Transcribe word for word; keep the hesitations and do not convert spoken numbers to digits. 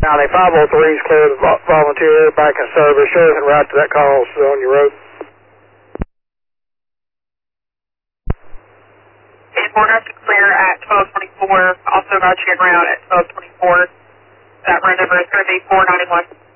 County five oh three is clear to vo- volunteer back in service. Show us and route to that call still on your road. And we're going to clear at twelve twenty-four. Also got you en route at twelve twenty-four. That run number is going to be four ninety-one.